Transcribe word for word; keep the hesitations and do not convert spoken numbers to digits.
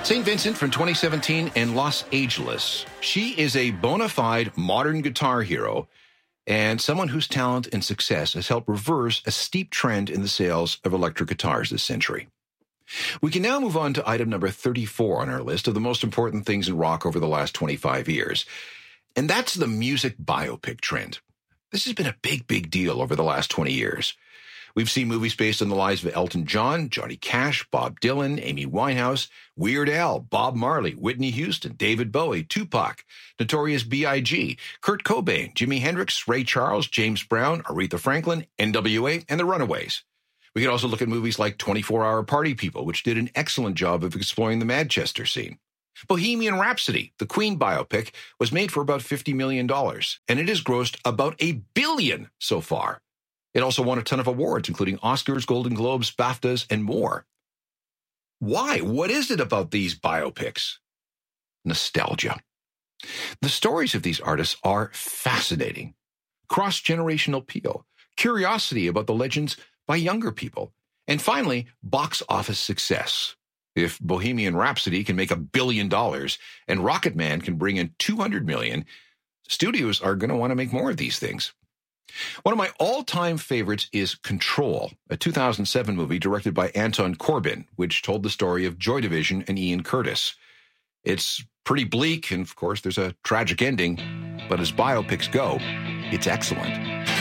Saint Vincent from twenty seventeen and Los Angeles. She is a bona fide modern guitar hero and someone whose talent and success has helped reverse a steep trend in the sales of electric guitars this century. We can now move on to item number thirty-four on our list of the most important things in rock over the last twenty-five years. And that's the music biopic trend. This has been a big, big deal over the last twenty years. We've seen movies based on the lives of Elton John, Johnny Cash, Bob Dylan, Amy Winehouse, Weird Al, Bob Marley, Whitney Houston, David Bowie, Tupac, Notorious B I G, Kurt Cobain, Jimi Hendrix, Ray Charles, James Brown, Aretha Franklin, N W A, and the Runaways. We could also look at movies like twenty-four hour Party People, which did an excellent job of exploring the Manchester scene. Bohemian Rhapsody, the Queen biopic, was made for about fifty million dollars, and it has grossed about a billion so far. It also won a ton of awards, including Oscars, Golden Globes, BAFTAs, and more. Why? What is it about these biopics? Nostalgia. The stories of these artists are fascinating. Cross-generational appeal, curiosity about the legends by younger people, and finally, box office success. If Bohemian Rhapsody can make a billion dollars and Rocket Man can bring in two hundred million, studios are going to want to make more of these things. One of my all-time favorites is Control, a two thousand seven movie directed by Anton Corbijn, which told the story of Joy Division and Ian Curtis. It's pretty bleak, and of course there's a tragic ending, but as biopics go, it's excellent.